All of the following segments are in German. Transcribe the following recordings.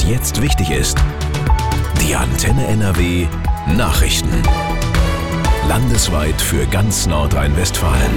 was jetzt wichtig ist. Die Antenne NRW Nachrichten. Landesweit für ganz Nordrhein-Westfalen.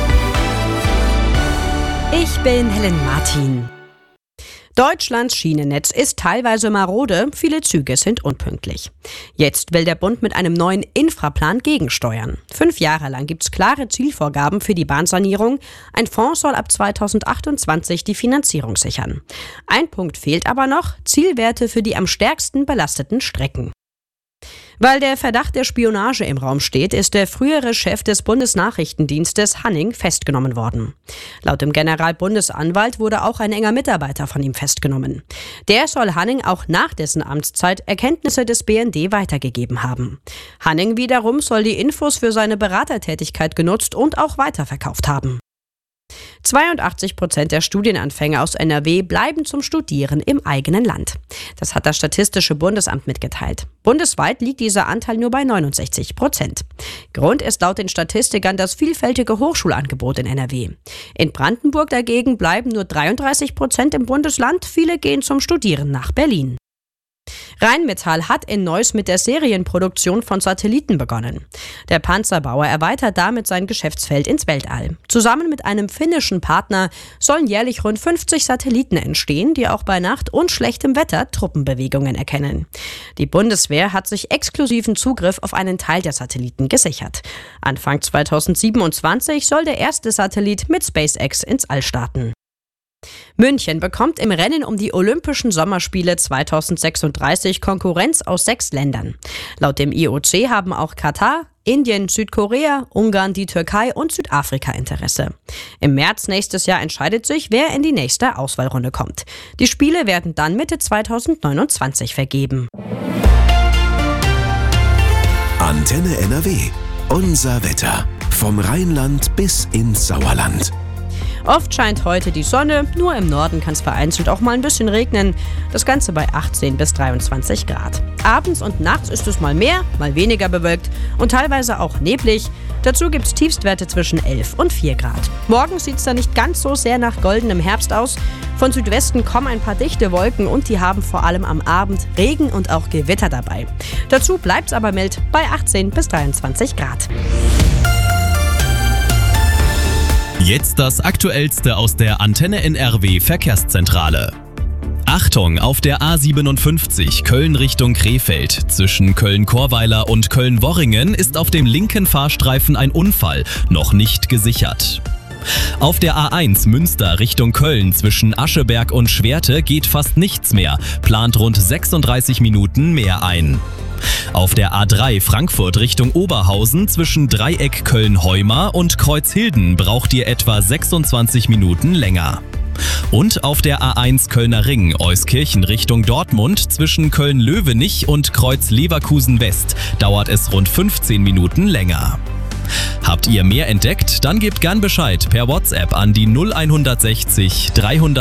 Ich bin Helen Martin. Deutschlands Schienennetz ist teilweise marode, viele Züge sind unpünktlich. Jetzt will der Bund mit einem neuen Infraplan gegensteuern. 5 Jahre lang gibt es klare Zielvorgaben für die Bahnsanierung. Ein Fonds soll ab 2028 die Finanzierung sichern. Ein Punkt fehlt aber noch: Zielwerte für die am stärksten belasteten Strecken. Weil der Verdacht der Spionage im Raum steht, ist der frühere Chef des Bundesnachrichtendienstes Hanning festgenommen worden. Laut dem Generalbundesanwalt wurde auch ein enger Mitarbeiter von ihm festgenommen. Der soll Hanning auch nach dessen Amtszeit Erkenntnisse des BND weitergegeben haben. Hanning wiederum soll die Infos für seine Beratertätigkeit genutzt und auch weiterverkauft haben. 82% der Studienanfänger aus NRW bleiben zum Studieren im eigenen Land. Das hat das Statistische Bundesamt mitgeteilt. Bundesweit liegt dieser Anteil nur bei 69%. Grund ist laut den Statistikern das vielfältige Hochschulangebot in NRW. In Brandenburg dagegen bleiben nur 33% im Bundesland. Viele gehen zum Studieren nach Berlin. Rheinmetall hat in Neuss mit der Serienproduktion von Satelliten begonnen. Der Panzerbauer erweitert damit sein Geschäftsfeld ins Weltall. Zusammen mit einem finnischen Partner sollen jährlich rund 50 Satelliten entstehen, die auch bei Nacht und schlechtem Wetter Truppenbewegungen erkennen. Die Bundeswehr hat sich exklusiven Zugriff auf einen Teil der Satelliten gesichert. Anfang 2027 soll der erste Satellit mit SpaceX ins All starten. München bekommt im Rennen um die Olympischen Sommerspiele 2036 Konkurrenz aus 6 Ländern. Laut dem IOC haben auch Katar, Indien, Südkorea, Ungarn, die Türkei und Südafrika Interesse. Im März nächstes Jahr entscheidet sich, wer in die nächste Auswahlrunde kommt. Die Spiele werden dann Mitte 2029 vergeben. Antenne NRW. Unser Wetter. Vom Rheinland bis ins Sauerland. Oft scheint heute die Sonne, nur im Norden kann es vereinzelt auch mal ein bisschen regnen. Das Ganze bei 18 bis 23 Grad. Abends und nachts ist es mal mehr, mal weniger bewölkt und teilweise auch neblig. Dazu gibt es Tiefstwerte zwischen 11 und 4 Grad. Morgen sieht es dann nicht ganz so sehr nach goldenem Herbst aus. Von Südwesten kommen ein paar dichte Wolken und die haben vor allem am Abend Regen und auch Gewitter dabei. Dazu bleibt es aber mild bei 18 bis 23 Grad. Jetzt das Aktuellste aus der Antenne NRW Verkehrszentrale. Achtung, auf der A57 Köln Richtung Krefeld. Zwischen Köln-Chorweiler und Köln-Worringen ist auf dem linken Fahrstreifen ein Unfall, noch nicht gesichert. Auf der A1 Münster Richtung Köln zwischen Ascheberg und Schwerte geht fast nichts mehr, plant rund 36 Minuten mehr ein. Auf der A3 Frankfurt Richtung Oberhausen zwischen Dreieck Köln-Heumar und Kreuzhilden braucht ihr etwa 26 Minuten länger. Und auf der A1 Kölner Ring Euskirchen Richtung Dortmund zwischen Köln-Löwenich und Kreuz-Leverkusen West dauert es rund 15 Minuten länger. Habt ihr mehr entdeckt? Dann gebt gern Bescheid per WhatsApp an die 0160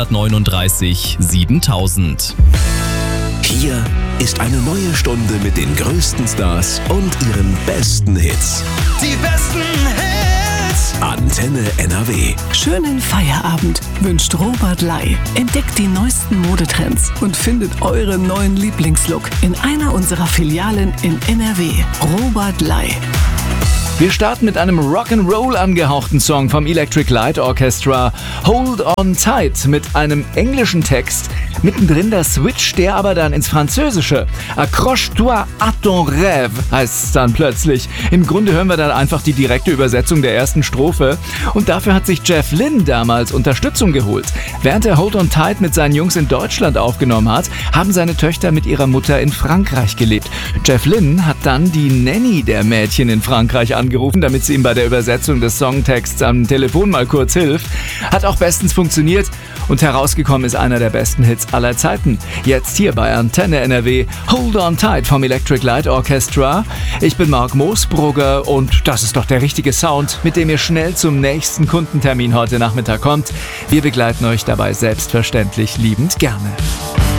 339 7000. Hier ist eine neue Stunde mit den größten Stars und ihren besten Hits. Die besten Hits! Antenne NRW. Schönen Feierabend wünscht Robert Ley. Entdeckt die neuesten Modetrends und findet euren neuen Lieblingslook in einer unserer Filialen in NRW. Robert Ley. Wir starten mit einem Rock'n'Roll angehauchten Song vom Electric Light Orchestra, Hold On Tight, mit einem englischen Text. Mittendrin der Switch, der aber dann ins Französische. Accroche-toi à ton rêve heißt es dann plötzlich. Im Grunde hören wir dann einfach die direkte Übersetzung der ersten Strophe. Und dafür hat sich Jeff Lynne damals Unterstützung geholt. Während er Hold On Tight mit seinen Jungs in Deutschland aufgenommen hat, haben seine Töchter mit ihrer Mutter in Frankreich gelebt. Jeff Lynne hat dann die Nanny der Mädchen in Frankreich angerufen, damit sie ihm bei der Übersetzung des Songtexts am Telefon mal kurz hilft. Hat auch bestens funktioniert und herausgekommen ist einer der besten Hits aller Zeiten. Jetzt hier bei Antenne NRW, Hold On Tight vom Electric Light Orchestra. Ich bin Marc Moosbrugger und das ist doch der richtige Sound, mit dem ihr schnell zum nächsten Kundentermin heute Nachmittag kommt. Wir begleiten euch dabei selbstverständlich liebend gerne.